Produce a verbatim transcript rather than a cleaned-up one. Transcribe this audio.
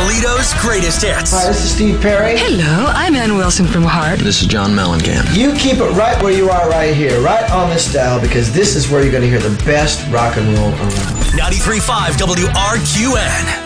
Toledo's greatest hits. Hi, this is Steve Perry. Hello, I'm Ann Wilson from Heart. This is John Mellencamp. You keep it right where you are right here, right on this dial, because this is where you're going to hear the best rock and roll around. ninety-three point five W R Q N.